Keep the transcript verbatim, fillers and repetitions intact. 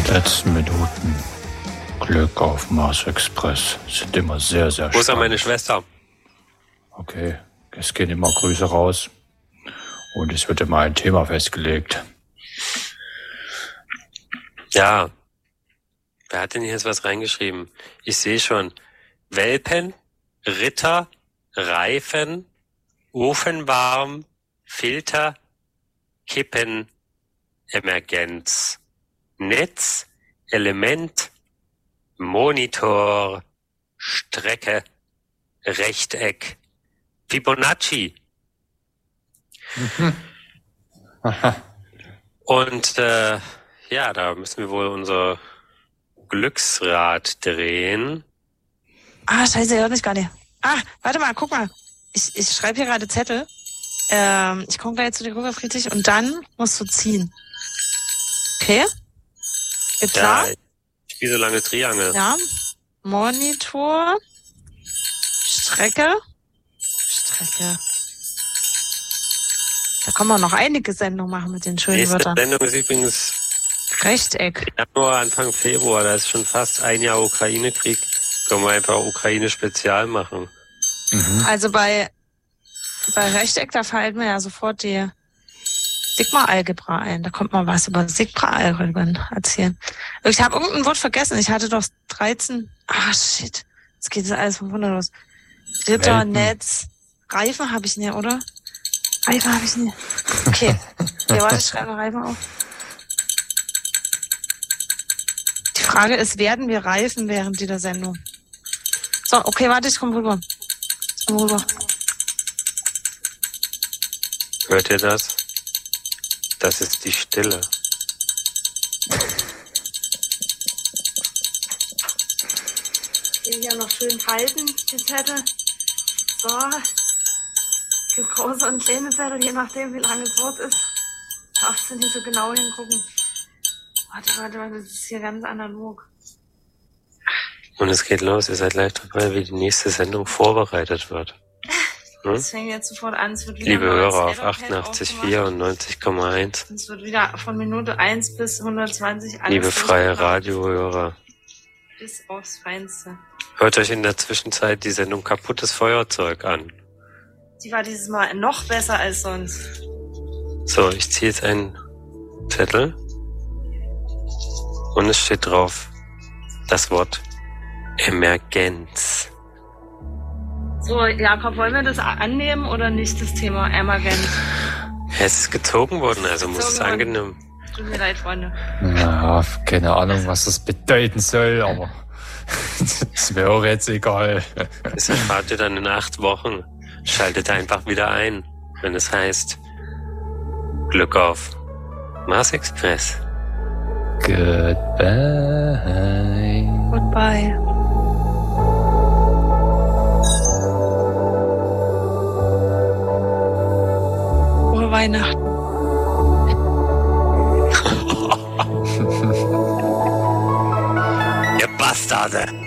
letzten Minuten Glück auf Mars Express sind immer sehr, sehr spannend. Wo ist ja meine Schwester? Okay, es gehen immer Grüße raus und es wird immer ein Thema festgelegt. Ja, wer hat denn hier jetzt was reingeschrieben? Ich sehe schon. Welpen, Ritter, Reifen, Ofenwarm, Filter, Kippen, Emergenz, Netz, Element, Monitor, Strecke, Rechteck, Fibonacci. Mhm. Aha. Und äh, ja, da müssen wir wohl unser Glücksrad drehen. Ah, scheiße, hört mich gar nicht. Ah, warte mal, guck mal. Ich, ich schreibe hier gerade Zettel. Ähm, ich komme gleich zu dir rüber, Friedrich, und dann musst du ziehen. Okay? Geht klar? Ja, ich spiele so lange Triangel. Ja. Monitor. Strecke. Strecke. Da können wir noch einige Sendungen machen mit den schönen Nächste Wörtern. Sendung ist übrigens Rechteck. Januar, Anfang Februar. Da ist schon fast ein Jahr Ukraine-Krieg. Können wir einfach Ukraine-Spezial machen. Mhm. Also bei, bei Rechteck, da fällt mir ja sofort die Sigma-Algebra ein. Da kommt mal was über Sigma-Algebra erzählen. Ich habe irgendein Wort vergessen. Ich hatte doch dreizehn. Ah, shit. Jetzt geht das alles von vorne los. Ritter, Welpen. Netz. Reifen habe ich nicht, oder? Reifen habe ich nicht. Okay. Ja, warte, ich schreibe mal Reifen auf. Die Frage ist, werden wir reifen während dieser Sendung? So, okay, warte, ich komme rüber. Ich komm rüber. Hört ihr das? Das ist die Stille. Den hier noch schön halten, die Zettel. So. Es gibt große und kleine Zettel, je nachdem, wie lang das Wort ist. Darfst du nicht so genau hingucken. Warte, warte, warte, das ist hier ganz analog. Und es geht los. Ihr seid live dabei, wie die nächste Sendung vorbereitet wird. Hm? Es fängt jetzt sofort an. Es wird wieder Liebe mal Hörer als auf Etherpad achtundachtzig Komma aufgemacht. vier und neunzig Komma eins. Es wird wieder von Minute eins bis hundertzwanzig alles Liebe freie durchgebracht. Radiohörer. Bis aufs Feinste. Hört euch in der Zwischenzeit die Sendung Kaputtes Feuerzeug an. Die war dieses Mal noch besser als sonst. So, ich ziehe jetzt einen Zettel. Und es steht drauf das Wort Emergenz. So, Jakob, wollen wir das annehmen oder nicht, das Thema Emergenz? Es ist gezogen worden, also muss es Gezogen worden. angenommen. Tut mir leid, Freunde. Ja, keine Ahnung, was das bedeuten soll, aber das wäre auch jetzt egal. Das erfahrt ihr dann in acht Wochen. Schaltet einfach wieder ein, wenn es heißt Glück auf Mars Express. Goodbye. Goodbye. Frohe Weihnachten. Ihr Bastarde!